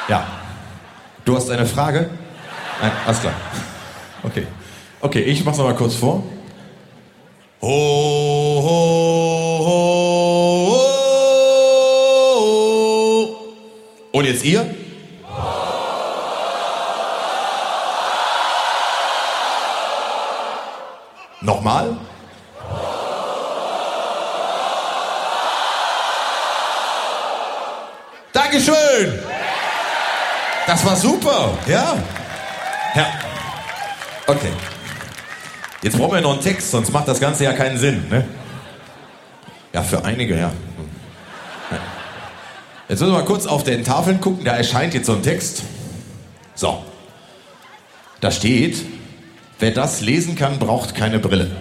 Ja. Du hast eine Frage? Nein, alles klar. Okay. Okay, ich mach's noch mal kurz vor. Ho, ho, ho, ho. Und jetzt ihr? Nochmal? Dankeschön! Das war super, ja. Ja. Okay. Jetzt brauchen wir noch einen Text, sonst macht das Ganze ja keinen Sinn, ne? Ja, für einige, ja. Jetzt müssen wir mal kurz auf den Tafeln gucken, da erscheint jetzt so ein Text. So. Da steht, wer das lesen kann, braucht keine Brille.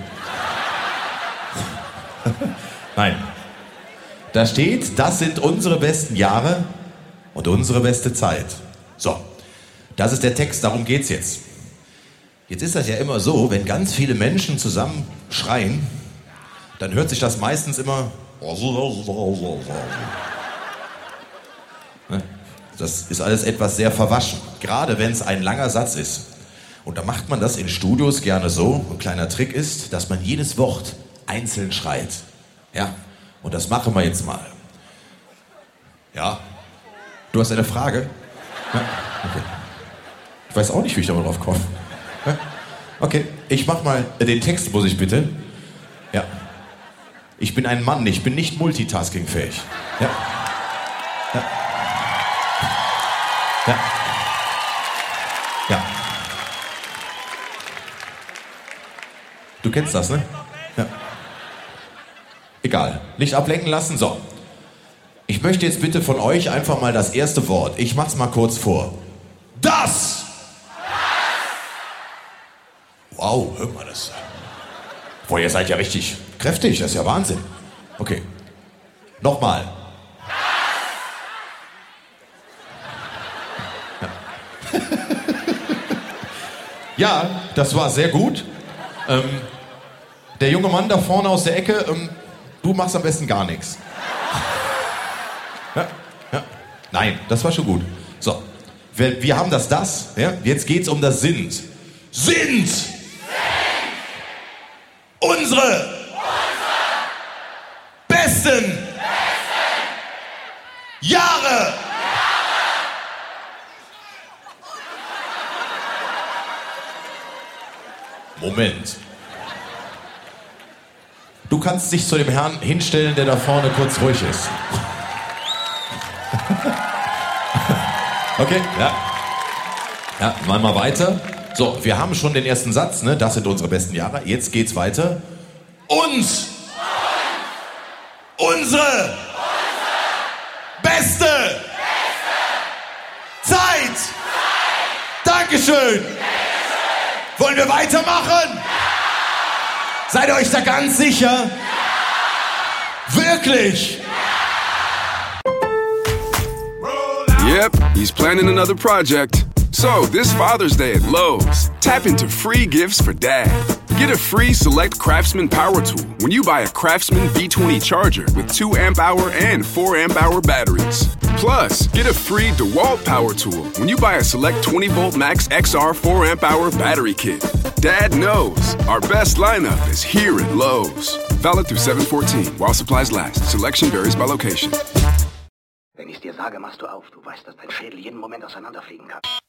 Nein. Da steht, das sind unsere besten Jahre und unsere beste Zeit. So. Das ist der Text, darum geht's jetzt. Jetzt ist das ja immer so, wenn ganz viele Menschen zusammen schreien, dann hört sich das meistens immer... Das ist alles etwas sehr verwaschen, gerade wenn es ein langer Satz ist. Und da macht man das in Studios gerne so. Ein kleiner Trick ist, dass man jedes Wort einzeln schreit. Ja, und das machen wir jetzt mal. Ja, du hast eine Frage? Ja, okay. Ich weiß auch nicht, wie ich da mal drauf komme. Ja? Okay, ich mach mal den Text, muss ich bitte. Ja. Ich bin ein Mann, ich bin nicht multitaskingfähig. Ja. Ja. Ja. Ja. Du kennst das, ne? Ja. Egal. Nicht ablenken lassen. So. Ich möchte jetzt bitte von euch einfach mal das erste Wort. Ich mach's mal kurz vor. Das! Wow, hört mal das. Boah, ihr seid ja richtig kräftig. Das ist ja Wahnsinn. Okay. Nochmal. Ja, das war sehr gut. Der junge Mann da vorne aus der Ecke, du machst am besten gar nichts. Ja, ja. Nein, das war schon gut. So, wir haben das. Ja? Jetzt geht's um das Sind. Sind! Unsere besten Jahre! Moment. Du kannst dich zu dem Herrn hinstellen, der da vorne kurz ruhig ist. Okay, ja. Ja, mal weiter. So, wir haben schon den ersten Satz, ne? Das sind unsere besten Jahre. Jetzt geht's weiter. Uns! Unsere! Beste! Zeit! Dankeschön! Wollen wir weitermachen? Ja! Seid ihr euch da ganz sicher? Ja! Wirklich? Yep, he's planning another project. So, this Father's Day at Lowe's, tap into free gifts for Dad. Get a free Select Craftsman Power Tool when you buy a Craftsman B20 charger with 2 amp-hour and 4 amp-hour batteries. Plus, get a free DeWalt Power Tool when you buy a Select 20-volt Max XR 4 amp-hour battery kit. Dad knows our best lineup is here at Lowe's. Valid through 7/14 while supplies last. Selection varies by location. Wenn ich dir sage, machst du auf. Du weißt, dass dein Schädel jeden Moment auseinanderfliegen kann.